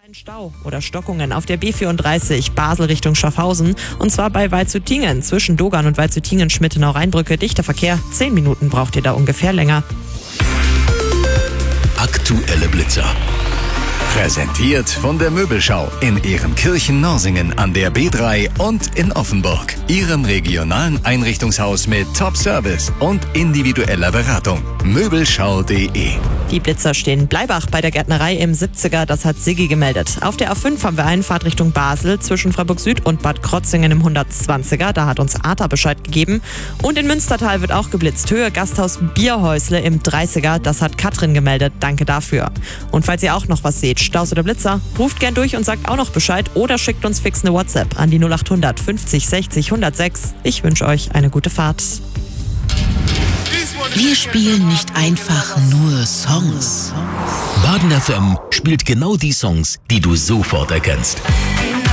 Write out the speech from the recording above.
Ein Stau oder Stockungen auf der B34 Basel Richtung Schaffhausen. Und zwar bei Waldshüttingen zwischen Dogan und Waldshüttingen-Schmittenau-Rheinbrücke. Dichter Verkehr. 10 Minuten braucht ihr da ungefähr länger. Aktuelle Blitzer. Präsentiert von der Möbelschau in Ehrenkirchen-Norsingen an der B3 und in Offenburg. Ihrem regionalen Einrichtungshaus mit Top-Service und individueller Beratung. Möbelschau.de. Die Blitzer stehen Bleibach bei der Gärtnerei im 70er, das hat Siggi gemeldet. Auf der A5 haben wir Einfahrt Richtung Basel zwischen Freiburg Süd und Bad Krotzingen im 120er, da hat uns Arta Bescheid gegeben. Und in Münstertal wird auch geblitzt. Höhe Gasthaus Bierhäusle im 30er, das hat Katrin gemeldet, danke dafür. Und falls ihr auch noch was seht, Staus oder Blitzer, ruft gern durch und sagt auch noch Bescheid oder schickt uns fix eine WhatsApp an die 0800 50 60 106. Ich wünsche euch eine gute Fahrt. Wir spielen nicht einfach nur Songs. Baden FM spielt genau die Songs, die du sofort erkennst.